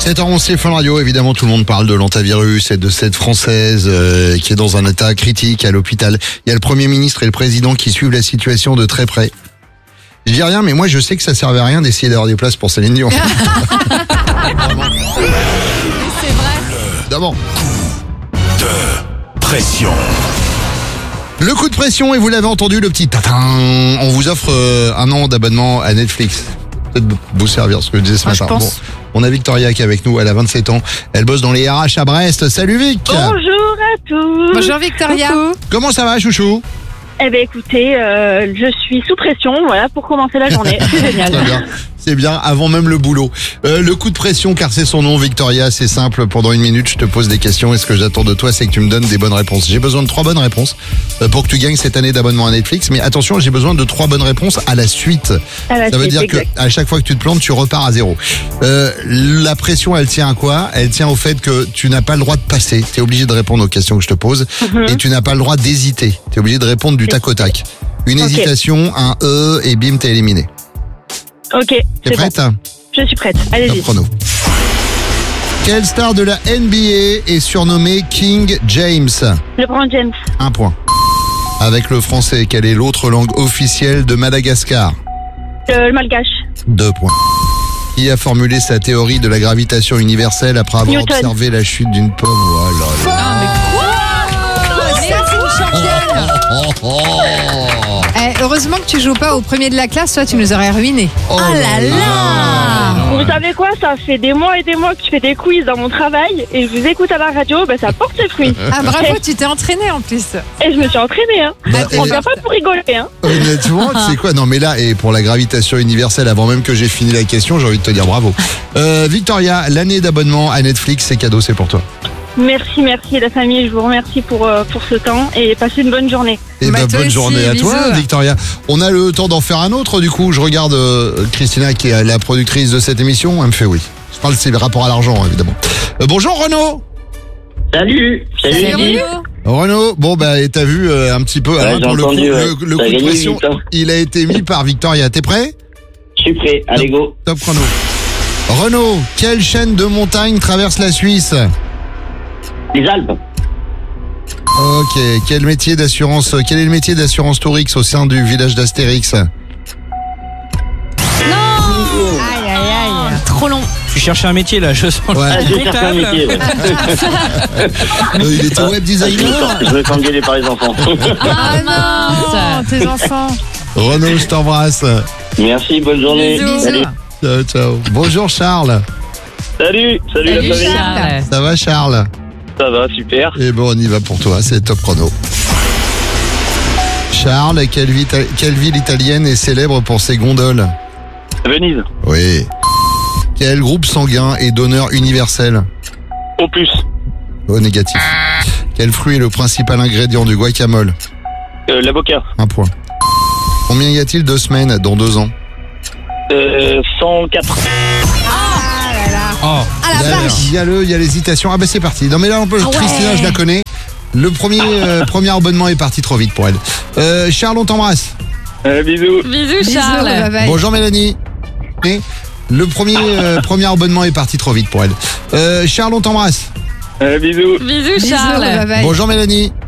7h11, c'est Fun Radio. Évidemment, tout le monde parle de l'hantavirus et de cette Française qui est dans un état critique à l'hôpital. Il y a le Premier ministre et le Président qui suivent la situation de très près. Je dis rien, mais moi je sais que ça servait à rien d'essayer d'avoir des places pour Céline Dion. C'est vrai. D'abord. De pression. Le coup de pression, et vous l'avez entendu, le petit tatin. On vous offre un an d'abonnement à Netflix. Peut-être vous servir ce que je disais ce matin. Je pense. Bon, on a Victoria qui est avec nous, elle a 27 ans. Elle bosse dans les RH à Brest. Salut Vic. Bonjour à tous. Bonjour Victoria. Comment ça va, chouchou? Eh bien écoutez, je suis sous pression, voilà, pour commencer la journée. C'est génial. Très bien. C'est bien, avant même le boulot. Le coup de pression, car c'est son nom, Victoria, c'est simple. Pendant une minute, je te pose des questions et ce que j'attends de toi, c'est que tu me donnes des bonnes réponses. J'ai besoin de 3 bonnes réponses pour que tu gagnes cette année d'abonnement à Netflix. Mais attention, j'ai besoin de 3 bonnes réponses à la suite. Ça veut dire exact. que à chaque fois que tu te plantes, tu repars à zéro. La pression, elle tient à quoi? Elle tient au fait que tu n'as pas le droit de passer. Tu es obligé de répondre aux questions que je te pose. Et tu n'as pas le droit d'hésiter. Tu es obligé de répondre du tac au tac. Une hésitation, un et bim, t'es éliminé. Ok, T'es c'est prête? bon. Je suis prête, allez-y. Top chrono. Quelle star de la NBA est surnommée King James? LeBron James, 1 point. Avec le français, quelle est l'autre langue officielle de Madagascar? le malgache, 2 points. Qui a formulé sa théorie de la gravitation universelle après avoir Newton. observé la chute d'une pomme? Oh là là. Ça, c'est une championne. Heureusement que tu joues pas au premier de la classe, toi tu nous aurais ruinés. Oh là là. Vous savez quoi, ça fait des mois et des mois que je fais des quiz dans mon travail et je vous écoute à la radio, ça porte ses fruits. Ah bravo, tu t'es entraîné en plus. Et je me suis entraînée, hein. On vient pas pour rigoler, hein. Honnêtement, tu sais quoi? Non mais là, et pour la gravitation universelle, avant même que j'ai fini la question, j'ai envie de te dire bravo. Victoria, l'année d'abonnement à Netflix, c'est cadeau, c'est pour toi. Merci la famille, je vous remercie pour ce temps et passez une bonne journée. Et Bah, toi bonne aussi, journée à toi, bisous. Victoria. On a le temps d'en faire un autre, du coup. Je regarde Christina, qui est la productrice de cette émission. Elle me fait oui. Je parle de ses rapports à l'argent, évidemment. Bonjour Renaud. Salut Guy. Renaud, bon et t'as vu un petit peu. Alors, j'ai pour le coup, entendu, le t'as coup de gagné pression, vite, hein. il a été mis par Victoria. T'es prêt? Je suis prêt, allez go. Top chrono. Renaud, quelle chaîne de montagnes traverse la Suisse? Les Alpes. Ok, quel est le métier d'assurance Tourix au sein du village d'Astérix? Aïe aïe aïe. Trop long. Tu cherches un métier là, je sens Ouais. Ah, je vais chercher un métier. Ouais. Il était web designer. Je me fais engueuler par les enfants. Ah non, tes enfants. Renaud, je t'embrasse. Merci, bonne journée. Bisous. Salut. Ciao, ciao. Bonjour Charles. Salut la Salut, famille. Charles. Ça va Charles? Ça va, super. Et bon, on y va pour toi, c'est top chrono. Charles, quelle ville italienne est célèbre pour ses gondoles? Venise. Oui. Quel groupe sanguin est donneur universel? Au plus. Oh, négatif. Quel fruit est le principal ingrédient du guacamole? L'avocat. 1 point. Combien y a-t-il de semaines dans 2 ans? 104. Oh, Ah la vache. Il y a l'hésitation. Ah c'est parti. Non mais là, ouais. Christina, je la connais. Le premier abonnement est parti trop vite pour elle. Charles, on t'embrasse. Bisous. Bisous Charles. Bye bye. Bonjour Mélanie. Et le premier abonnement est parti trop vite pour elle. Charles, on t'embrasse. Bisous. Bisous Charles. Bye bye. Bonjour Mélanie.